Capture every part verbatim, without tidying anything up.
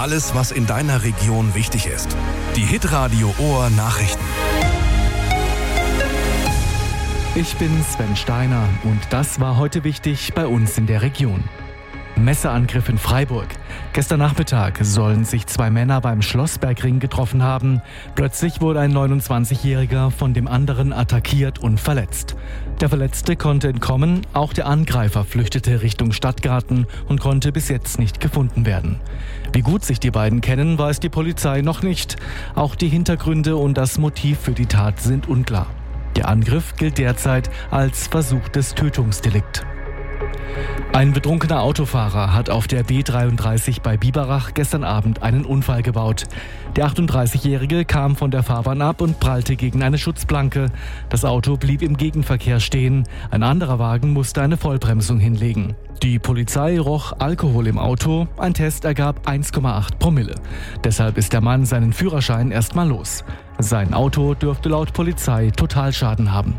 Alles, was in deiner Region wichtig ist. Die Hitradio Ohr Nachrichten. Ich bin Sven Steiner und das war heute wichtig bei uns in der Region. Messerangriff in Freiburg. Gestern Nachmittag sollen sich zwei Männer beim Schlossbergring getroffen haben. Plötzlich wurde ein neunundzwanzigjähriger von dem anderen attackiert und verletzt. Der Verletzte konnte entkommen, auch der Angreifer flüchtete Richtung Stadtgarten und konnte bis jetzt nicht gefunden werden. Wie gut sich die beiden kennen, weiß die Polizei noch nicht. Auch die Hintergründe und das Motiv für die Tat sind unklar. Der Angriff gilt derzeit als versuchtes Tötungsdelikt. Ein betrunkener Autofahrer hat auf der B dreiunddreißig bei Biberach gestern Abend einen Unfall gebaut. Der achtunddreißigjährige kam von der Fahrbahn ab und prallte gegen eine Schutzplanke. Das Auto blieb im Gegenverkehr stehen. Ein anderer Wagen musste eine Vollbremsung hinlegen. Die Polizei roch Alkohol im Auto. Ein Test ergab eins Komma acht Promille. Deshalb ist der Mann seinen Führerschein erstmal los. Sein Auto dürfte laut Polizei Totalschaden haben.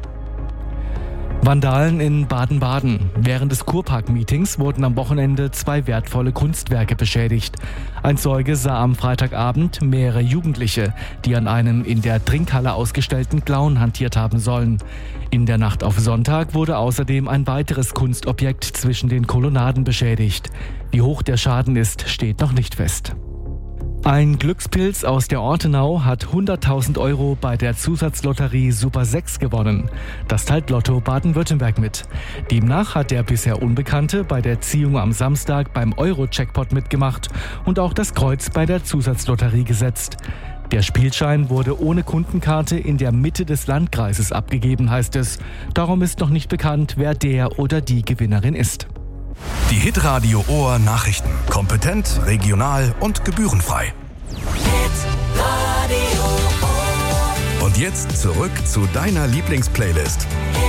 Vandalen in Baden-Baden. Während des Kurpark-Meetings wurden am Wochenende zwei wertvolle Kunstwerke beschädigt. Ein Zeuge sah am Freitagabend mehrere Jugendliche, die an einem in der Trinkhalle ausgestellten Clown hantiert haben sollen. In der Nacht auf Sonntag wurde außerdem ein weiteres Kunstobjekt zwischen den Kolonnaden beschädigt. Wie hoch der Schaden ist, steht noch nicht fest. Ein Glückspilz aus der Ortenau hat hunderttausend Euro bei der Zusatzlotterie Super sechs gewonnen. Das teilt Lotto Baden-Württemberg mit. Demnach hat der bisher Unbekannte bei der Ziehung am Samstag beim Euro-Jackpot mitgemacht und auch das Kreuz bei der Zusatzlotterie gesetzt. Der Spielschein wurde ohne Kundenkarte in der Mitte des Landkreises abgegeben, heißt es. Darum ist noch nicht bekannt, wer der oder die Gewinnerin ist. Die Hitradio Ohr Nachrichten. Kompetent, regional und gebührenfrei. Und jetzt zurück zu deiner Lieblingsplaylist.